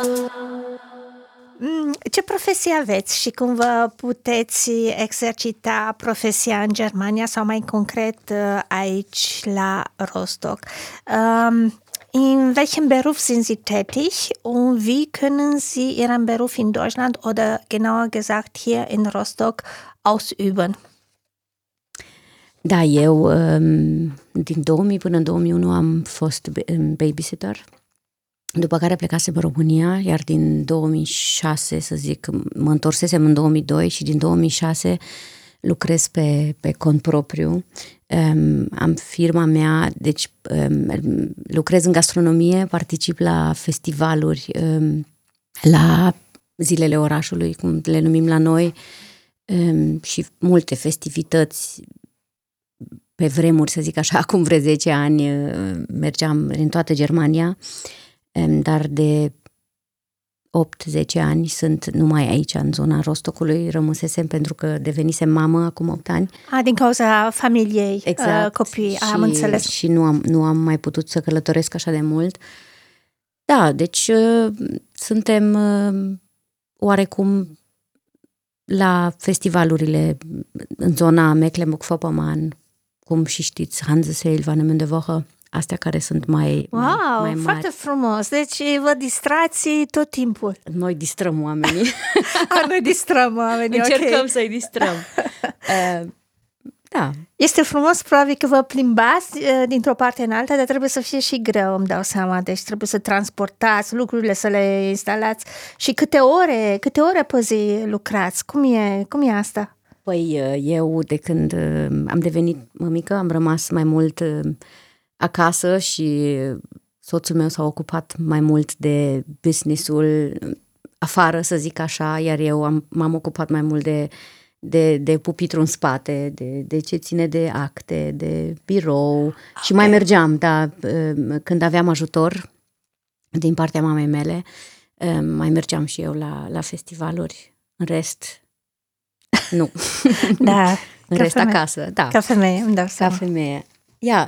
Ce profesie aveți și cum vă puteți exercita profesia în Germania sau mai concret aici la Rostock? In welchem Beruf sind Sie tätig und wie können Sie Ihren Beruf in Deutschland oder genauer gesagt hier in Rostock ausüben? Da, eu din 2000 până în 2001 am fost babysitter, după care plecasem în România, iar din 2006, să zic, mă întorsesem în 2002 și din 2006 lucrez pe cont propriu. Am firma mea, deci lucrez în gastronomie, particip la festivaluri, la zilele orașului, cum le numim la noi, și multe festivități. Pe vremuri, să zic așa, acum vreo 10 ani mergeam în toată Germania, dar de 8-10 ani sunt numai aici, în zona Rostockului, rămăsesem pentru că devenisem mamă acum 8 ani. Din cauza familiei, exact. Copii, am înțeles. Și nu am mai putut să călătoresc așa de mult. Da, deci suntem oarecum la festivalurile în zona Mecklenburg-Vorpommern, cum și știți, Hansesail, Warnemünde Woche, astea care sunt mai mari. Foarte frumos! Deci vă distrați tot timpul. Noi distrăm oamenii. Noi distrăm oamenii, încercăm să-i distrăm. Da. Este frumos, probabil că vă plimbați dintr-o parte în alta, dar trebuie să fie și greu, îmi dau seama. Deci trebuie să transportați lucrurile, să le instalați. Și câte ore pe zi lucrați? Cum e asta? Păi eu, de când am devenit mămică, am rămas mai mult acasă și soțul meu s-a ocupat mai mult de business-ul afară, să zic așa, iar eu m-am ocupat mai mult de pupitru în spate, de ce ține de acte, de birou. Și mai mergeam, da, când aveam ajutor din partea mamei mele, mai mergeam și eu la festivaluri. În rest, nu. Da. În rest acasă, da. Ca femeie, îmi dau seama. Ca femeie. Ja,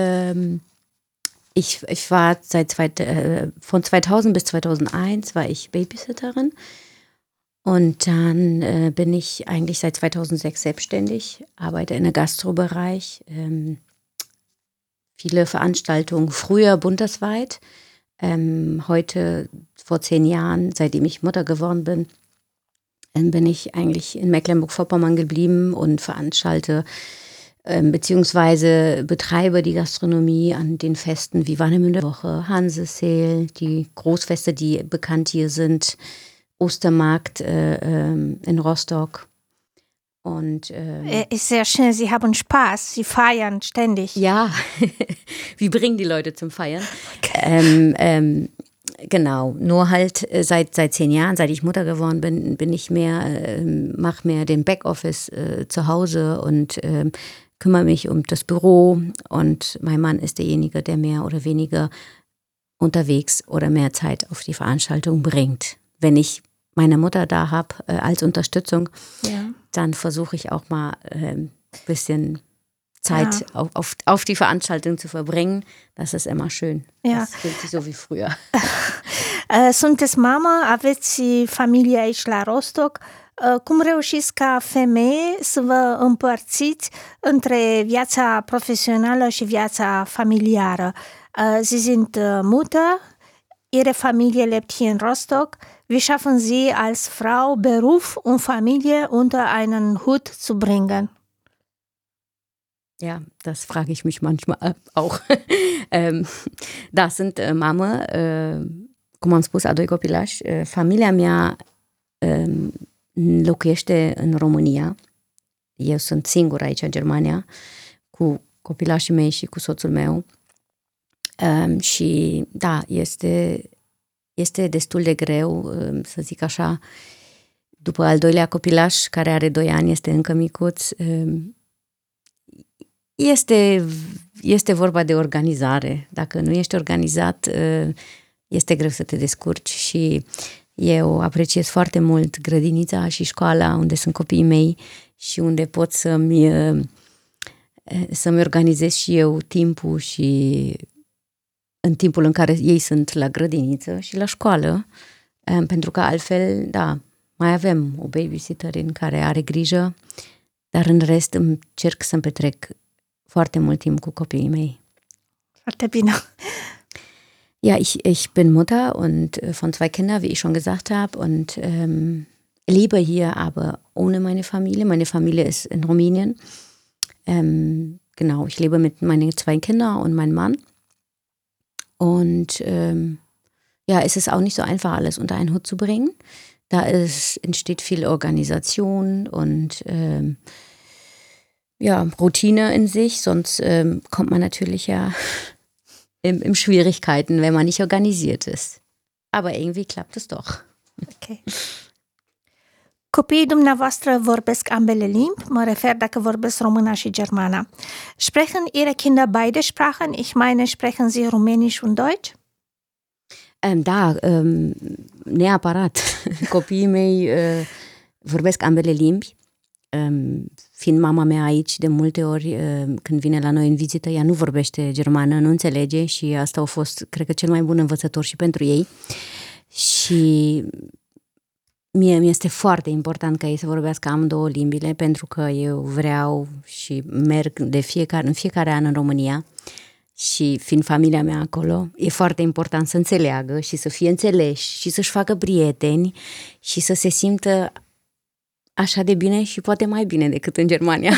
ich war von 2000 bis 2001 war ich Babysitterin und dann bin ich eigentlich seit 2006 selbstständig, arbeite in der Gastrobereich, viele Veranstaltungen, früher bundesweit, heute vor 10 Jahren, seitdem ich Mutter geworden bin, bin ich eigentlich in Mecklenburg-Vorpommern geblieben und veranstalte beziehungsweise betreibe die Gastronomie an den Festen wie Warnemünde Woche, Hansesail, die Großfeste, die bekannt hier sind, Ostermarkt in Rostock. Und ist sehr schön, Sie haben Spaß, Sie feiern ständig. Ja, wir bringen die Leute zum Feiern. Okay. Genau, nur halt seit 10 Jahren, seit ich Mutter geworden bin ich mache mehr den Backoffice zu Hause und kümmere mich um das Büro, und mein Mann ist derjenige, der mehr oder weniger unterwegs oder mehr Zeit auf die Veranstaltung bringt. Wenn ich meine Mutter da habe als Unterstützung, dann versuche ich auch mal ein bisschen Zeit auf die Veranstaltung zu verbringen. Das ist immer schön. Das fühlt sich so wie früher. Sunteți mamă, aveți familie aici la Rostock. Cum reușiți ca femeie să vă împărțiți între viața profesională și viața familiară? Sie sind Mutter, Ihre Familie lebt hier in Rostock. Wie schaffen Sie als Frau Beruf und Familie unter einen Hut zu bringen? Ja, das frage ich mich manchmal auch. Da, sunt mamă, cum am spus, a 2 copilași. Familia mea locuiește în România. Eu sunt singură aici în Germania, cu copilașii mei și cu soțul meu. Și da, este destul de greu, să zic așa, după al 2-lea copilaș, care are 2 ani, este încă micuț. Este vorba de organizare. Dacă nu ești organizat, este greu să te descurci, și eu apreciez foarte mult grădinița și școala unde sunt copiii mei și unde pot să-mi organizez și eu timpul, și în timpul în care ei sunt la grădiniță și la școală, pentru că altfel, da, mai avem o babysitterin care are grijă, dar în rest încerc să-mi petrec foarte mult timp cu copiii mei. Foarte bine. Ja, ich bin Mutter und von 2 Kindern, wie ich schon gesagt habe, und lebe hier aber ohne meine Familie. Meine Familie ist in Rumänien. Genau, ich lebe mit meinen 2 Kindern und meinem Mann. Und ja, es ist auch nicht so einfach, alles unter einen Hut zu bringen. Da entsteht viel Organisation und ja, Routine in sich, sonst kommt man natürlich ja in Schwierigkeiten, wenn man nicht organisiert ist. Aber irgendwie klappt es doch. Okay. Copiii dumneavoastră vorbesc ambele limbi, mă refer dacă vorbesc româna și germana. Sprechen Ihre Kinder beide Sprachen? Ich meine, sprechen Sie Rumänisch und Deutsch? Da, neapărat. Copiii mei vorbesc ambele limbi. Fiind mama mea aici, de multe ori când vine la noi în vizită, ea nu vorbește germană, nu înțelege și asta a fost, cred că, cel mai bun învățător și pentru ei. Și mie mi-este foarte important ca ei să vorbească amândouă limbile, pentru că eu vreau și merg în fiecare an în România și fiind familia mea acolo, e foarte important să înțeleagă și să fie înțeleși și să-și facă prieteni și să se simtă așa de bine și poate mai bine decât în Germania.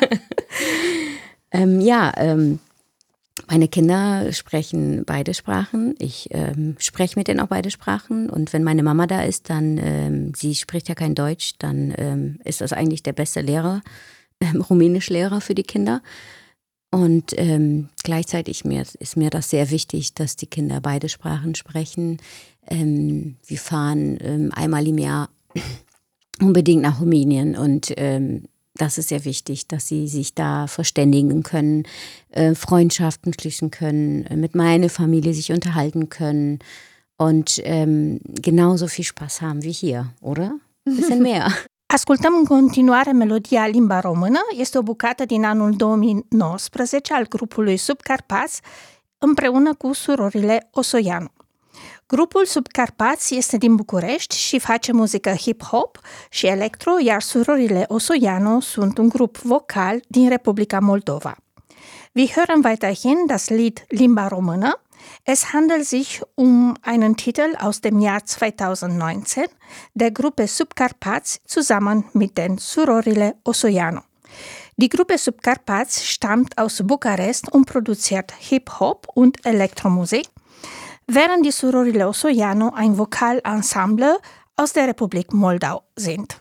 Ja, meine Kinder sprechen beide Sprachen. Ich spreche mit denen auch beide Sprachen. Und wenn meine Mama da ist, dann, sie spricht ja kein Deutsch, dann ist das eigentlich der beste Lehrer, Rumänischlehrer für die Kinder. Und gleichzeitig ist mir das sehr wichtig, dass die Kinder beide Sprachen sprechen. Wir fahren einmal im Jahr unbedingt nach Rumänien und das ist sehr wichtig, dass sie sich da verständigen können, Freundschaften schließen können, mit meiner Familie sich unterhalten können und genauso viel Spaß haben wie hier, oder? Ein bisschen mehr. Ascultăm în continuare melodia Limba Română. Este o bucată din anul 2019 al grupului Subcarpați împreună cu surorile Osoianu. Grupul Subcarpați este din București și face muzică hip-hop și electro, iar surorile Osoianu sunt un grup vocal din Republika Moldova. Wir hören weiterhin das Lied Limba Română. Es handelt sich um einen Titel aus dem Jahr 2019 der Gruppe Subcarpați zusammen mit den Surorile Osoianu. Die Gruppe Subcarpați stammt aus Bukarest und produziert Hip-Hop und Elektromusik, während die Surorile Osoianu ein Vokalensemble aus der Republik Moldau sind.